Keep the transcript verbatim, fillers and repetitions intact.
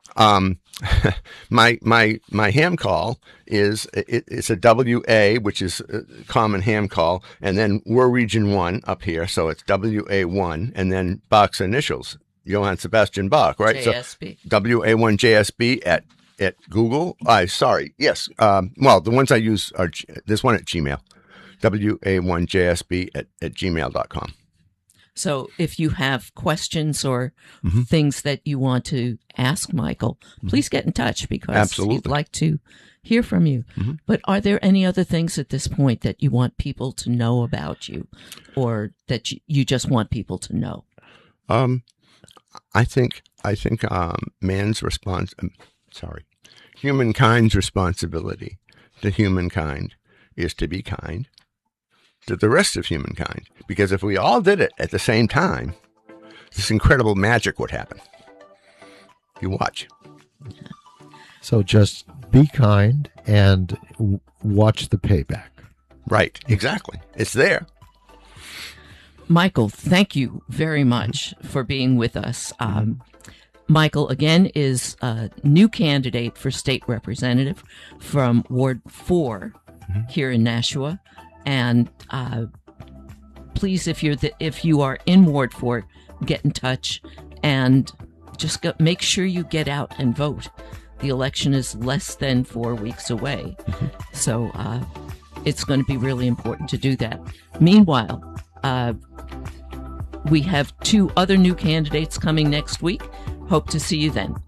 Um, my my my ham call is it, it's a W A, which is a common ham call, and then we're Region One up here, so it's W A one, and then Bach's initials, Johann Sebastian Bach, right? J S B. So W A one J S B at at Google. I uh, sorry, yes. Um, well, the ones I use are this one at Gmail, W A one J S B at at gmail dot com. So if you have questions or mm-hmm. things that you want to ask Michael, mm-hmm. please get in touch because Absolutely. We'd like to hear from you. Mm-hmm. But are there any other things at this point that you want people to know about you or that you, you just want people to know? Um, I think, I think, um, man's response, um, sorry, humankind's responsibility to humankind is to be kind to the rest of humankind. Because if we all did it at the same time, this incredible magic would happen. You watch. So just be kind and w- watch the payback. Right, exactly. It's there. Michael, thank you very much for being with us. Um, Michael, again, is a new candidate for state representative from Ward four mm-hmm. here in Nashua. And uh, please, if you're the, if you are in Ward four, get in touch and just go, make sure you get out and vote. The election is less than four weeks away, mm-hmm. so uh, it's going to be really important to do that. Meanwhile, uh, we have two other new candidates coming next week. Hope to see you then.